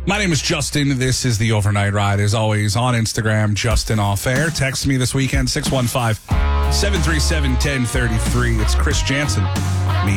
My name is Justin. This is the Overnight Ride. As always, on Instagram, Justin Off Air. Text me this weekend, 615-737-1033. It's Chris Jansen. Me